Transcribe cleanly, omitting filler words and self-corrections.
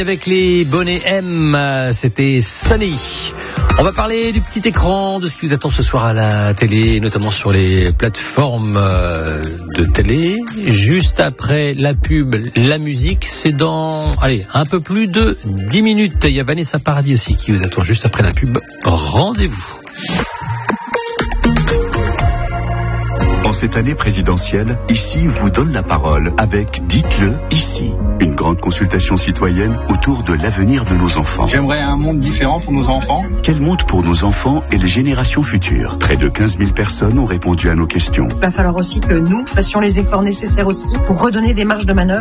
Avec les bonnets M, c'était Sunny. On va parler du petit écran, de ce qui vous attend ce soir à la télé, notamment sur les plateformes de télé. Juste après la pub, la musique, c'est dans, un peu plus de 10 minutes. Il y a Vanessa Paradis aussi qui vous attend juste après la pub. Rendez-vous. En cette année présidentielle, Ici vous donne la parole avec Dites-le ici. Une grande consultation citoyenne autour de l'avenir de nos enfants. J'aimerais un monde différent pour nos enfants. Quel monde pour nos enfants et les générations futures? Près de 15 000 personnes ont répondu à nos questions. Il va falloir aussi que nous fassions les efforts nécessaires aussi pour redonner des marges de manœuvre.